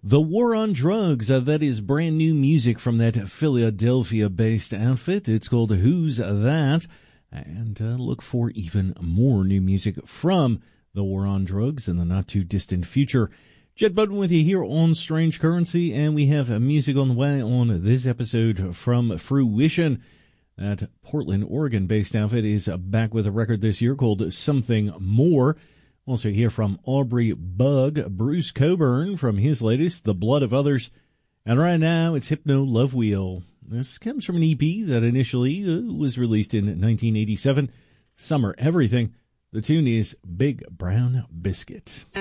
The War on Drugs, that is brand new music from that Philadelphia-based outfit. It's called Who's That? And look for even more new music from The War on Drugs in the not-too-distant future. Jed Budden with you here on Strange Currency, and we have music on the way on this episode from Fruition. That Portland, Oregon-based outfit is back with a record this year called Something More. Also hear from Aubrey Bug, Bruce Coburn from his latest, The Blood of Others. And right now, it's Hypno Love Wheel. This comes from an EP that initially was released in 1987, Summer Everything. The tune is Big Brown Biscuit.